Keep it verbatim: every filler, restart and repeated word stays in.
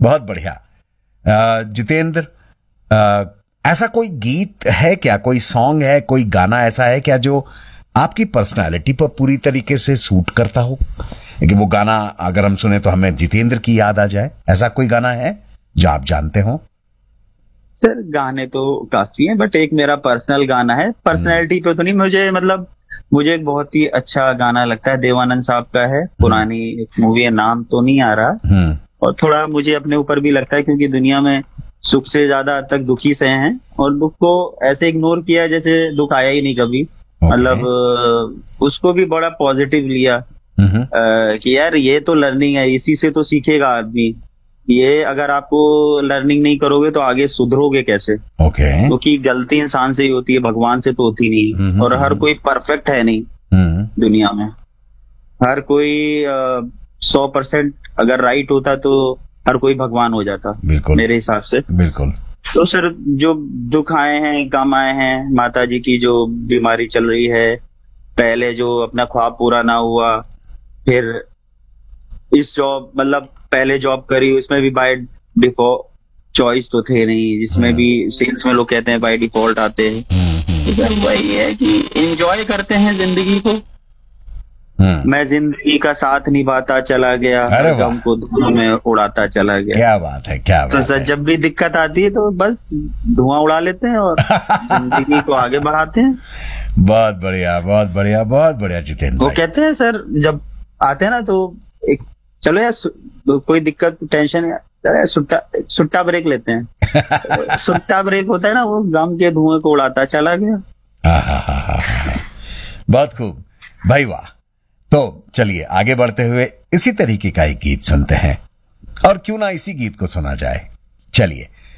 बहुत बढ़िया। अ, जितेंद्र, अ, ऐसा कोई गीत है क्या, कोई सॉन्ग है, कोई गाना ऐसा है क्या जो आपकी पर्सनालिटी पर पूरी तरीके से सूट करता हो, कि वो गाना अगर हम सुने तो हमें जितेंद्र की याद आ जाए? ऐसा कोई गाना है जो आप जानते हो? सर गाने तो काफी हैं, बट एक मेरा पर्सनल गाना है, पर्सनैलिटी पे तो नहीं, मुझे मतलब मुझे एक बहुत ही अच्छा गाना लगता है, देवानंद साहब का है, पुरानी एक मूवी है, नाम तो नहीं आ रहा, हम्म और थोड़ा मुझे अपने ऊपर भी लगता है, क्योंकि दुनिया में सुख से ज्यादा हद तक दुखी से हैं, और दुख को ऐसे इग्नोर किया जैसे दुख आया ही नहीं कभी। Okay. मतलब अ, उसको भी बड़ा पॉजिटिव लिया, हम्म अ, कि यार ये तो लर्निंग है, इसी से तो सीखेगा आदमी। ये अगर आपको लर्निंग नहीं करोगे तो आगे सुधरोगे कैसे? ओके। क्योंकि गलती इंसान से ही होती है, भगवान से तो होती नहीं, हम्म, और हर हम्म। कोई परफेक्ट है नहीं हम्म दुनिया में। हर कोई सौ परसेंट अगर राइट होता तो हर कोई भगवान हो जाता, बिल्कुल मेरे हिसाब से। बिल्कुल। तो सर जो दुख आए हैं, गम आए हैं, माता जी की जो बीमारी चल रही है, पहले जो अपना ख्वाब पूरा ना हुआ, फिर इस जॉब मतलब पहले जॉब करी उसमें भी बाय डिफॉल्ट, चॉइस तो थे नहीं, जिसमें भी सेल्स में लोग कहते हैं बाय डिफॉल्ट आते हैं। तो सर वही है कि एंजॉय करते हैं जिंदगी को। हम्म मैं जिंदगी का साथ निभाता चला गया, अरे हर वाह। गम को धुआं में उड़ाता चला गया। क्या बात है, क्या तो बात सर है। जब भी दिक्कत आती है तो बस धुआं उड़ा लेते हैं और जिंदगी को आगे बढ़ाते हैं। बहुत बढ़िया, बहुत बढ़िया, बहुत बढ़िया जितेंद्र वो भाई। कहते हैं सर जब आते हैं ना तो एक चलो यार सु- कोई दिक्कत टेंशन है, चलो यार सुट्टा सुट्टा ब्रेक लेते हैं। सुट्टा ब्रेक होता है ना, वो गम के धुएं को उड़ाता चला गया। हाँ हाँ हाँ हाँ हाँ। बहुत खूब भाई, वाह। तो चलिए आगे बढ़ते हुए इसी तरीके का एक गीत सुनते हैं, और क्यों ना इसी गीत को सुना जाए। चलिए